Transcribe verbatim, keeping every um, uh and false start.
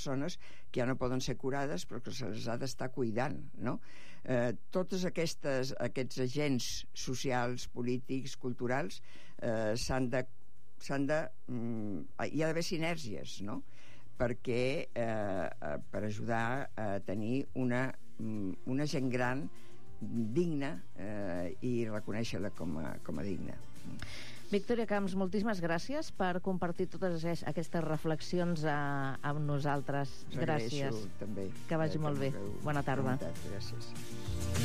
persones que ja no poden ser curades però que se les ha d'estar cuidant, no? Eh, totes aquestes, aquests agents socials, polítics, culturals eh, s'han de, s'han de mm, hi ha d'haver sinergies, no? Perquè eh, per ajudar a tenir una, una gent gran digna eh, i reconèixer-la com a, com a digna. Victòria Camps, moltíssimes gràcies per compartir totes aquestes reflexions a, amb nosaltres. Gràcies. També. Que vagi eh, molt bé. Bona tarda. Gràcies.